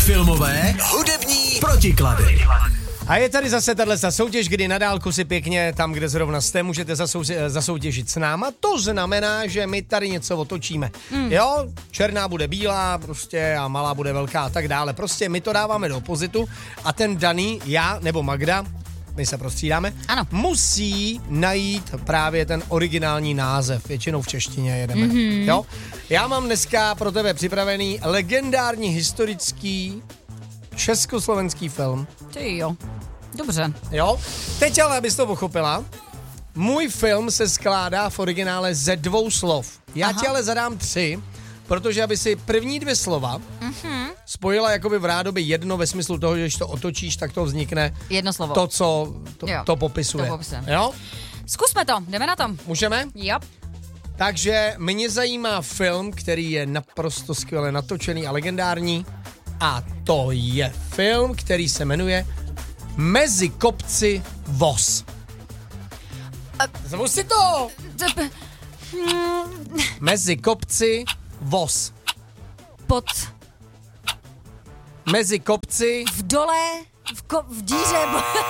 Filmové, hudební protiklady. A je tady zase tato soutěž, kdy na dálku si pěkně tam, kde zrovna jste, můžete zasoutěžit s náma. To znamená, že my tady něco otočíme. Jo, černá bude bílá prostě a malá bude velká a tak dále. Prostě my to dáváme do opozitu a ten daný, já nebo Magda, my se prostřídáme, ano, musí najít právě ten originální název. Většinou v češtině jedeme. Jo? Já mám dneska pro tebe připravený legendární historický československý film. Ty jo, dobře. Jo, teď ale, abys to pochopila, můj film se skládá v originále ze 2 slov. Já ti ale zadám 3, protože aby si první 2 slova spojila jakoby v rádoby jedno ve smyslu toho, že když to otočíš, tak to vznikne jedno slovo. To, co to popisuje. To popisuje. Jo? Zkusme to, jdeme na to. Můžeme? Jo. Takže mě zajímá film, který je naprosto skvěle natočený a legendární. A to je film, který se jmenuje Mezi kopci voz. Zvu si to! Mezi kopci voz. Pod. Mezi kopci. V dole. V díře.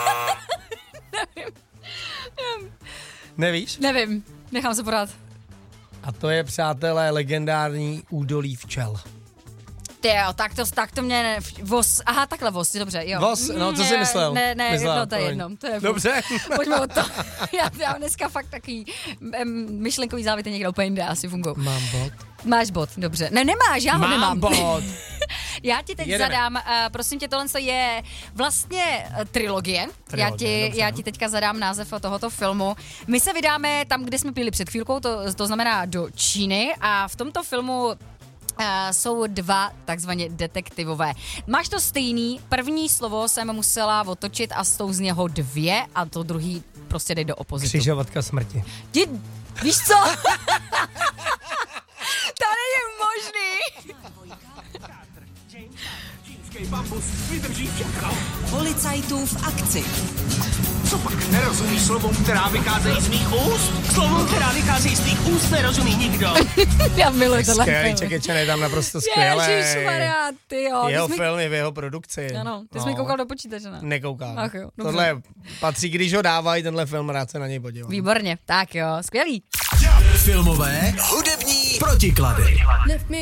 Nevíš? Nevím, nechám se podat. A to je, přátelé, legendární Údolí včel. Tyjo, tak to mě voz, aha, takhle voz, dobře, jo. Voz, no co jsi myslel? Ne, Myslela, no to je jedno, to je dobře. Pojďme od to. Já dneska fakt takový myšlenkový závity někde úplně jinde asi fungují. Mám bod. Máš bod, dobře. Ne, nemáš, já ho nemám. Mám bod. Já ti teď zadám, prosím tě, tohle je vlastně trilogie. Já ti teďka zadám název tohoto filmu. My se vydáme tam, kde jsme byli před chvílkou, to znamená do Číny a v tomto filmu jsou 2 takzvaně detektivové. Máš to stejný, první slovo jsem musela otočit a jsou z něho 2 a to druhý prostě jde do opozitu. Křižovatka smrti. Víš co? To není možný. Policajtů v akci. Co pak nerozumí slovům, která vycházejí z mých úst? Slovům, která vycházejí z mých úst, nerozumí nikdo. Já miluji tohle. Skvělý, Čekečen je tam naprosto skvělý. Ježišmarja, tyjo. Jeho film je v jeho produkci. Ano, ty jsi mi koukal do počítače, ne? Nekoukal. Ach jo, dobře. Tohle patří, když ho dávají, tenhle film, rád se na něj podívám. Výborně, tak jo, skvělý. Filmové, hudební protiklady.